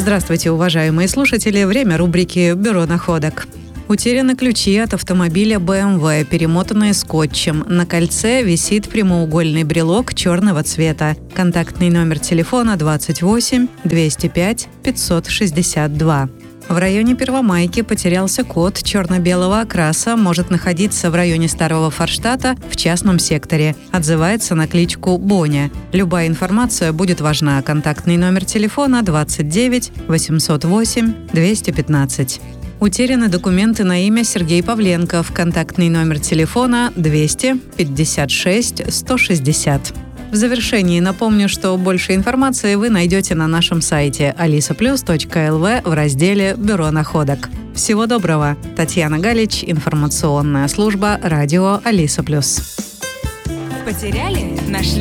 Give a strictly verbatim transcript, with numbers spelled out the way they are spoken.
Здравствуйте, уважаемые слушатели. Время рубрики «Бюро находок». Утеряны ключи от автомобиля бэ эм вэ, перемотанные скотчем. На кольце висит прямоугольный брелок черного цвета. Контактный номер телефона двадцать восемь двести пять пятьсот шестьдесят два. В районе Первомайки потерялся кот черно-белого окраса, может находиться в районе Старого Форштата в частном секторе. Отзывается на кличку Боня. Любая информация будет важна. Контактный номер телефона двадцать девять восемьсот восемь двести пятнадцать. Утеряны документы на имя Сергей Павленков. Контактный номер телефона двести пятьдесят шесть сто шестьдесят. В завершении напомню, что больше информации вы найдете на нашем сайте алиса плюс точка эл ви в разделе «Бюро находок». Всего доброго! Татьяна Галич, информационная служба радио Алиса Плюс. Потеряли? Нашли?